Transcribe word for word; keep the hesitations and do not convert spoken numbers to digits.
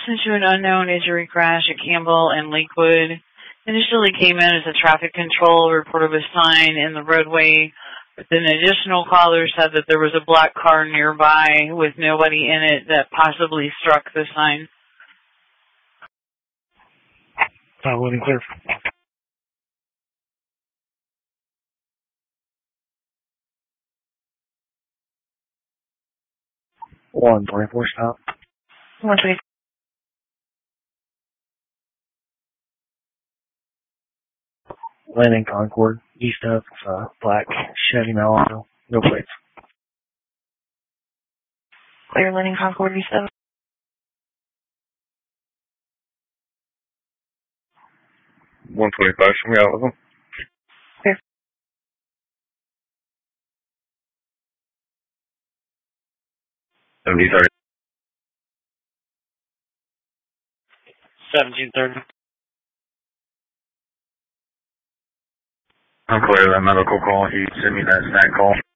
Sent you an unknown injury crash at Campbell and Lakewood. Initially came in as a traffic control report of a sign in the roadway, but then an additional caller said that there was a black car nearby with nobody in it that possibly struck the sign. Uh, loading clear. one twenty-four stop. one twenty-four. Landing Concord, east of uh, black Chevy Malibu. No plates. Clear landing Concord, east of. one twenty-five, show me out with them. Clear. seventy thirty. seventeen thirty. I'm clear of that medical call. He sent me that snack call.